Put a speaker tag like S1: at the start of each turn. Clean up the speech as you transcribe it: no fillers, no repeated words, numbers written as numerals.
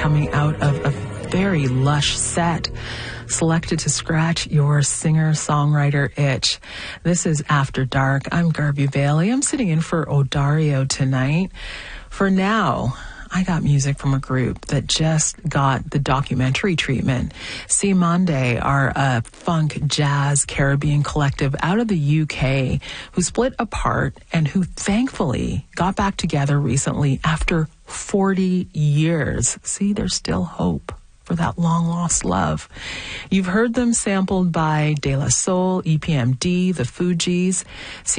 S1: coming out of a very lush set selected to scratch your singer-songwriter itch. This is After Dark. I'm Garby Bailey. I'm sitting in for Odario tonight. For now, I got music from a group that just got the documentary treatment. Cymande are a funk, jazz, Caribbean collective out of the UK who split apart and who thankfully got back together recently after 40 years. See, there's still hope for that long-lost love. You've heard them sampled by De La Soul, EPMD, the Fugees.